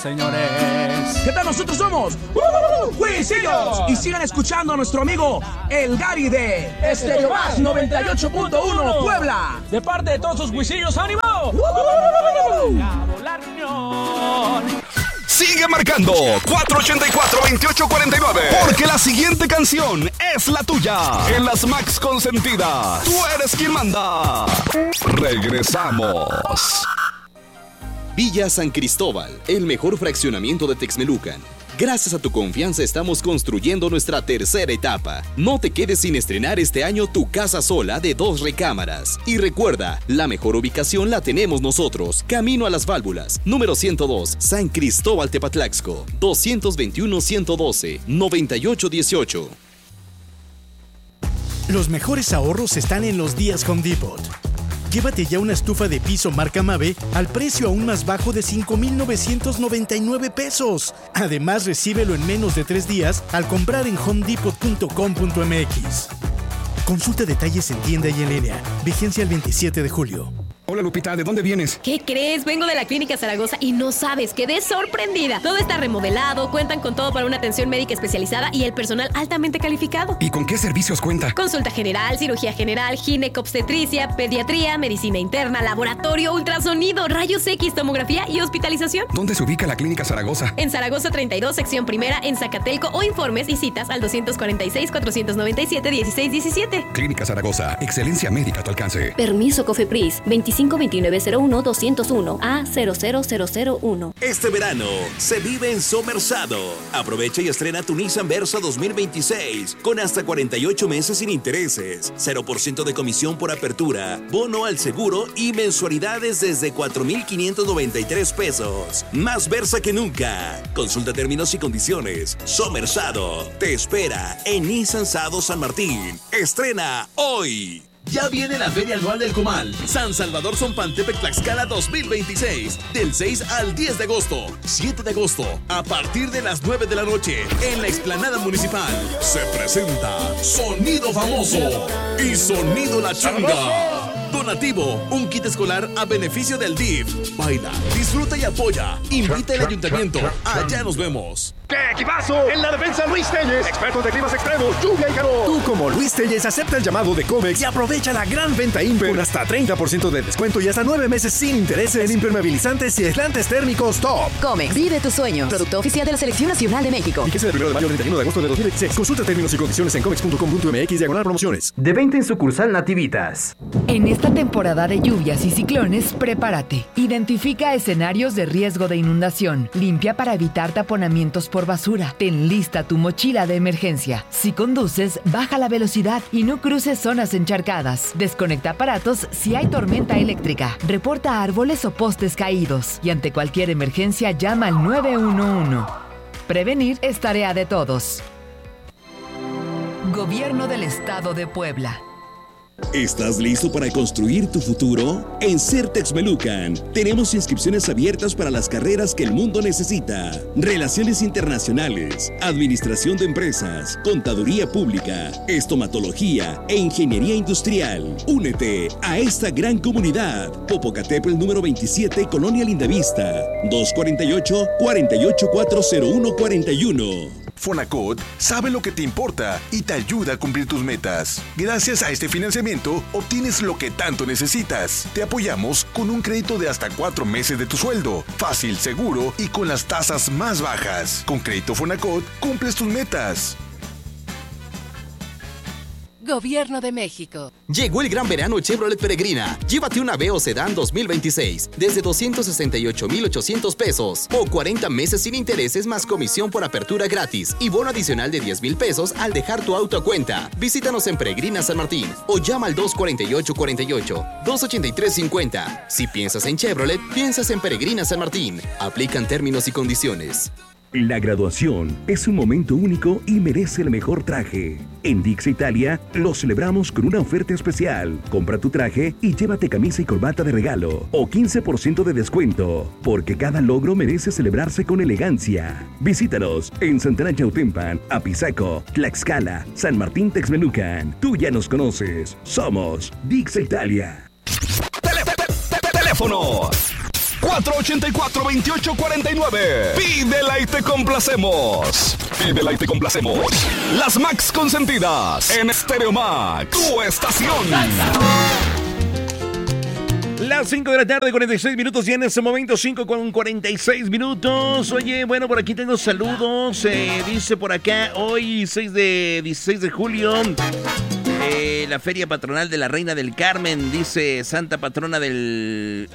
señores. ¿Qué tal? Nosotros somos Huisillos. Y sigan escuchando a nuestro amigo El Gary de Estéreo Más 98.1 Puebla. De parte de todos sus Huisillos, ¡ánimo! Sigue marcando 484-2849, porque la siguiente canción es la tuya. En las Max Consentidas, tú eres quien manda. Regresamos. Villa San Cristóbal, el mejor fraccionamiento de Texmelucan. Gracias a tu confianza estamos construyendo nuestra tercera etapa. No te quedes sin estrenar este año tu casa sola de 2 recámaras. Y recuerda, la mejor ubicación la tenemos nosotros. Camino a las Válvulas, número 102, San Cristóbal Tepatlaxco, 221-112-9818. Los mejores ahorros están en los días Home Depot. Llévate ya una estufa de piso marca Mave al precio aún más bajo de $5,999. Además, recíbelo en menos de 3 días al comprar en homedepot.com.mx. Consulta detalles en tienda y en línea. Vigencia el 27 de julio. Hola Lupita, ¿de dónde vienes? ¿Qué crees? Vengo de la Clínica Zaragoza y no sabes, quedé sorprendida. Todo está remodelado, cuentan con todo para una atención médica especializada y el personal altamente calificado. ¿Y con qué servicios cuenta? Consulta general, cirugía general, ginecobstetricia, pediatría, medicina interna, laboratorio, ultrasonido, rayos X, tomografía y hospitalización. ¿Dónde se ubica la Clínica Zaragoza? En Zaragoza 32, sección primera, en Zacatelco, o informes y citas al 246-497-1617. Clínica Zaragoza, excelencia médica a tu alcance. Permiso COFEPRIS 252901-201 A00001. Este verano se vive en Somersado. Aprovecha y estrena tu Nissan Versa 2026 con hasta 48 meses sin intereses, 0% de comisión por apertura, bono al seguro y mensualidades desde 4,593 pesos. Más Versa que nunca. Consulta términos y condiciones. Somersado te espera en Nissan Sado San Martín. Estrena hoy. Ya viene la Feria Anual del Comal, San Salvador Zompantepec Tlaxcala 2026, del 6 al 10 de agosto, 7 de agosto, a partir de las 9 de la noche, en la explanada municipal, se presenta Sonido Famoso y Sonido La Changa. Donativo, un kit escolar a beneficio del DIF. Baila, disfruta y apoya. Invita al ayuntamiento. Allá nos vemos. ¡Qué equipazo! En la defensa Luis Telles, expertos de climas extremos, lluvia y calor. Tú como Luis Telles acepta el llamado de Comex y aprovecha la gran venta Imper con hasta 30% de descuento y hasta 9 meses sin intereses en impermeabilizantes y aislantes térmicos top. Comex, vive tus sueños. Producto oficial de la Selección Nacional de México. Vigencia del 1 de mayo al 31 de agosto de 2026. Consulta términos y condiciones en comex.com.mx/promociones. De 20 en sucursal Nativitas. En esta temporada de lluvias y ciclones, prepárate. Identifica escenarios de riesgo de inundación. Limpia para evitar taponamientos por basura. Ten lista tu mochila de emergencia. Si conduces, baja la velocidad y no cruces zonas encharcadas. Desconecta aparatos si hay tormenta eléctrica. Reporta árboles o postes caídos. Y ante cualquier emergencia, llama al 911. Prevenir es tarea de todos. Gobierno del Estado de Puebla. ¿Estás listo para construir tu futuro? En Certex Melucan tenemos inscripciones abiertas para las carreras que el mundo necesita: Relaciones Internacionales, Administración de Empresas, Contaduría Pública, Estomatología e Ingeniería Industrial. Únete a esta gran comunidad. Popocatépetl número 27, Colonia Lindavista, 248-4840141. Fonacot sabe lo que te importa y te ayuda a cumplir tus metas. Gracias a este financiamiento, obtienes lo que tanto necesitas. Te apoyamos con un crédito de hasta 4 meses de tu sueldo. Fácil, seguro y con las tasas más bajas. Con Crédito Fonacot, cumples tus metas. Gobierno de México. Llegó el gran verano Chevrolet Peregrina. Llévate una Veo Sedán 2026 desde 268,800 pesos o 40 meses sin intereses más comisión por apertura gratis y bono adicional de 10,000 pesos al dejar tu auto a cuenta. Visítanos en Peregrina San Martín o llama al 248-283-50. Si piensas en Chevrolet, piensas en Peregrina San Martín. Aplican términos y condiciones. La graduación es un momento único y merece el mejor traje. En Dix Italia lo celebramos con una oferta especial. Compra tu traje y llévate camisa y corbata de regalo o 15% de descuento, porque cada logro merece celebrarse con elegancia. Visítanos en Santana Chautempan, Apizaco, Tlaxcala, San Martín Texmelucan. Tú ya nos conoces. Somos Dix Italia. Teléfono 484-2849. Pídela y te complacemos. Pídela y te complacemos. Las Max consentidas en Stereo Max, tu estación. Las 5 de la tarde, 46 minutos, y en este momento 5 con 46 minutos. Oye, bueno, por aquí tengo saludos. Dice por acá, hoy 16 de julio, la Feria Patronal de la Reina del Carmen, dice Santa Patrona del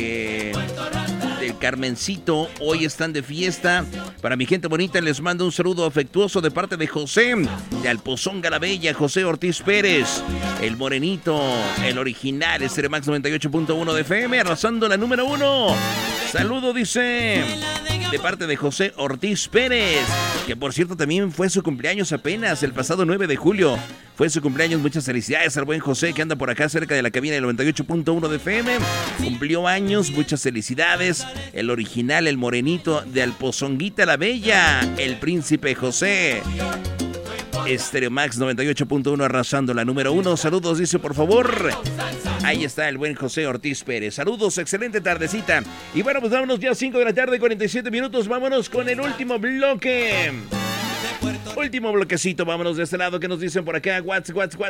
Carmencito. Hoy están de fiesta. Para mi gente bonita, les mando un saludo afectuoso de parte de José, de Alpozonga la Bella, José Ortiz Pérez, el morenito, el original, Stereo Max 98.1 de FM, arrasando la número 1. Saludo, dice, de parte de José Ortiz Pérez, que por cierto también fue su cumpleaños apenas, el pasado 9 de julio. Fue su cumpleaños, muchas felicidades al buen José, que anda por acá cerca de la cabina del 98.1 de FM. Cumplió años, muchas felicidades. El original, el morenito de Alpozonguita la Bella, el príncipe José. Stereo Max 98.1 arrasando la número 1. Saludos, dice, por favor. Ahí está el buen José Ortiz Pérez. Saludos, excelente tardecita. Y bueno, pues vámonos ya 5 de la tarde, 47 minutos. Vámonos con el último bloque. Último bloquecito, vámonos de este lado. ¿Qué nos dicen por acá? What's.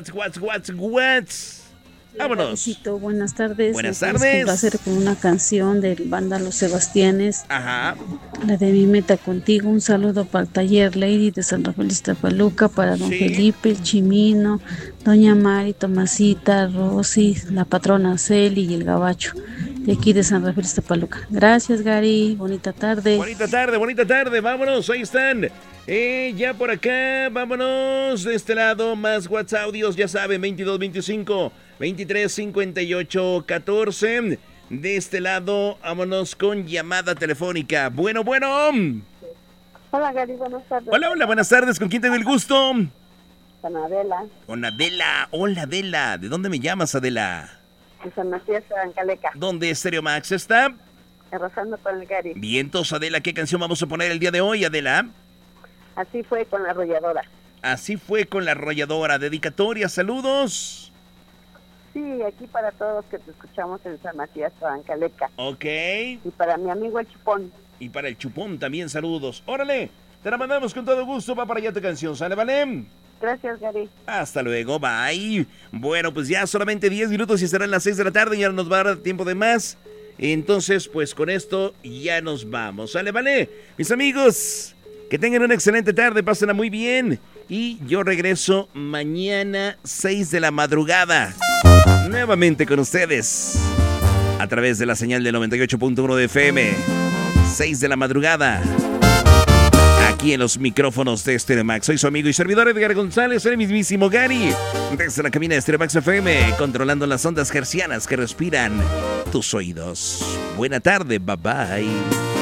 Vámonos. Buenas tardes. Buenas tardes. tardes. Complacer con una canción del banda Los Sebastianes. Ajá. La de Mi Meta Contigo. Un saludo para el taller Lady de San Rafael Iztapaluca, para don Felipe, el Chimino, doña Mari, Tomasita, Rosy, la patrona Celi y el Gabacho, de aquí de San Rafael Iztapaluca. Gracias, Gary. Bonita tarde. Bonita tarde. Vámonos, ahí están. Ya por acá, vámonos de este lado, más WhatsApp audios, ya saben, 2225 2358 14. De este lado, vámonos con llamada telefónica. Bueno. Hola, Gary, buenas tardes. Hola, buenas tardes. ¿Con quién tengo el gusto? Con Adela. Con Adela. Hola, Adela. ¿De dónde me llamas, Adela? De San Matías, Ancaleca. ¿Dónde Stereo Max está? Arrasando con el Gary. Vientos, Adela. ¿Qué canción vamos a poner el día de hoy, Adela? Así fue con la arrolladora. Así fue con la arrolladora. Dedicatoria, saludos. Sí, aquí para todos que te escuchamos en San Matías, Ancaleca. Ok. Y para mi amigo el Chupón. Y para el Chupón también saludos. Órale, te la mandamos con todo gusto. Va para allá tu canción, ¿sale, vale? Gracias, Gary. Hasta luego, bye. Bueno, pues ya solamente 10 minutos y serán las 6 de la tarde. Ya no nos va a dar tiempo de más. Entonces, pues con esto ya nos vamos. ¿Sale, vale? Mis amigos, que tengan una excelente tarde. Pásenla muy bien. Y yo regreso mañana 6 de la madrugada. Nuevamente con ustedes. A través de la señal de 98.1 de FM. 6 de la madrugada. Aquí en los micrófonos de Stereo Max. Soy su amigo y servidor Edgar González, el mismísimo Gary. Desde la cabina de Stereo Max FM, controlando las ondas hercianas que respiran tus oídos. Buena tarde, bye bye.